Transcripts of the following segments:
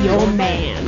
Your Man.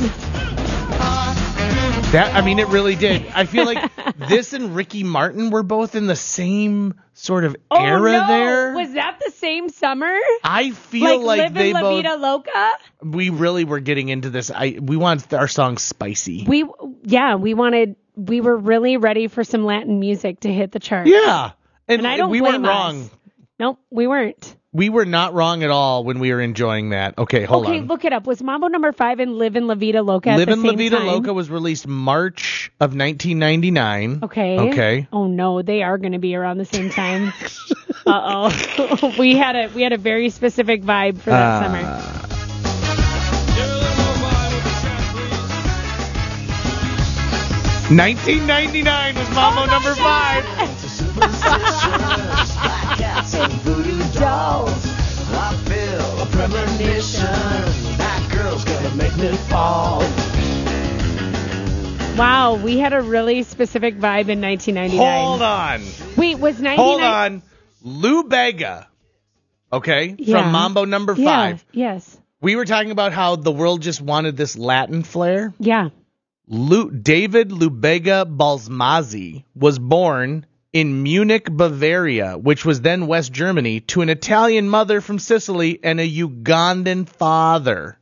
It really did. I feel like this and Ricky Martin were both in the same sort of era there. Was that the same summer? I feel like they La both. Vida Loca? We really were getting into this. We wanted our song spicy. We were really ready for some Latin music to hit the charts. Yeah. And I don't we blame weren't wrong. us. Nope, we weren't. We were not wrong at all when we were enjoying that. Okay, hold on. Okay, look it up. Was Mambo number 5 and Livin' La Vida Loca at the same time? Livin' La Vida Loca was released March of 1999. Okay. Oh no, they are going to be around the same time. Uh-oh. we had a very specific vibe for that summer. 1999 was Mambo number 5. Voodoo dolls. I feel a premonition. That girl's gonna make me fall. Wow, we had a really specific vibe in 1999. Hold on. Wait, was 99? Hold on. Lou Bega. Okay? Yeah. From Mambo number 5. Yeah, yes. We were talking about how the world just wanted this Latin flair. Yeah. David Lubega Balsmazzi was born in Munich, Bavaria, which was then West Germany, to an Italian mother from Sicily and a Ugandan father.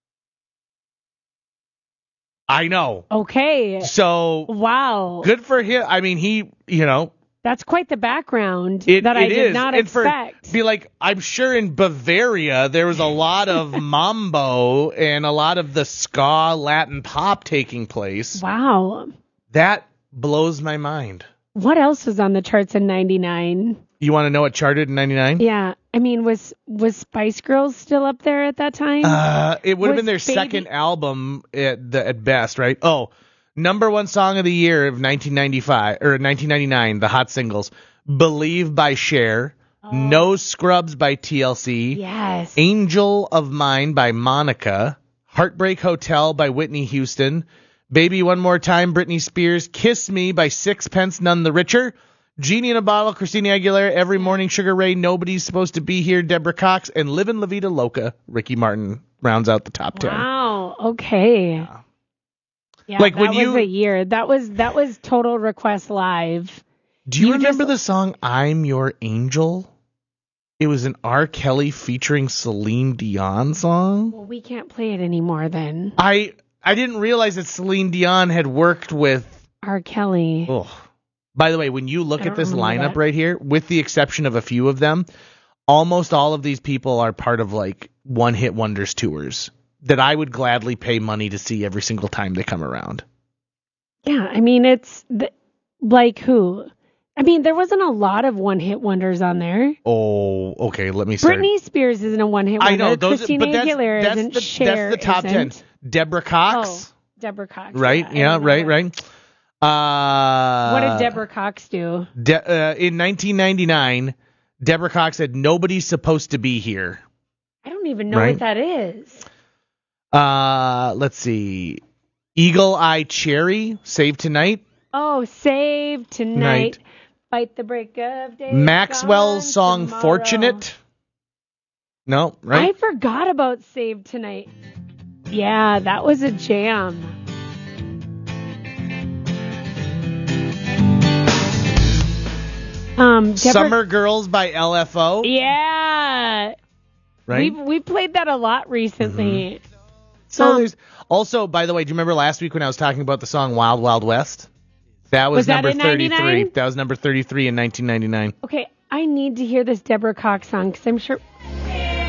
I know. Okay. So, wow. Good for him. I mean, that's quite the background that I did not expect. I'm sure in Bavaria there was a lot of mambo and a lot of the ska Latin pop taking place. Wow. That blows my mind. What else was on the charts in 99? You want to know what charted in 99? Yeah. I mean, was Spice Girls still up there at that time? It would have been their second album at best, right? Oh, number 1 song of the year of 1995 or 1999, the hot singles: "Believe" by Cher, "No Scrubs" by TLC, yes, "Angel of Mine" by Monica, "Heartbreak Hotel" by Whitney Houston, "Baby One More Time" Britney Spears, "Kiss Me" by Sixpence None the Richer, "Genie in a Bottle" Christina Aguilera, "Every Morning" Sugar Ray, "Nobody's Supposed to Be Here" Deborah Cox, and "Livin' La Vida Loca" Ricky Martin rounds out the top 10. Wow. Okay. Yeah, like that was a year. That was Total Request Live. Do you remember the song "I'm Your Angel"? It was an R. Kelly featuring Celine Dion song. Well, we can't play it anymore then. I didn't realize that Celine Dion had worked with R. Kelly. Oh. By the way, when you look at this lineup right here, with the exception of a few of them, almost all of these people are part of like one-hit wonders tours that I would gladly pay money to see every single time they come around. Yeah, I mean, like who? I mean, there wasn't a lot of one-hit wonders on there. Oh, okay, let me start. Britney Spears isn't a one-hit wonder. I know, Christina Aguilera isn't. Cher that's the top isn't. 10. Deborah Cox. Oh, Deborah Cox. Right, yeah, right. What did Deborah Cox do? In 1999, Deborah Cox said, "Nobody's Supposed to Be Here." I don't even know what that is. Let's see. Eagle Eye Cherry, "Save Tonight." Oh, Save Tonight. Fight the break of day. Maxwell's song tomorrow. "Fortunate." No, right? I forgot about Save Tonight. Yeah, that was a jam. Summer Girls by LFO. Yeah. Right? We played that a lot recently. Mm-hmm. So there's also, by the way, do you remember last week when I was talking about the song Wild Wild West? That was number 33. That was number 33 in 1999. Okay, I need to hear this Deborah Cox song because I'm sure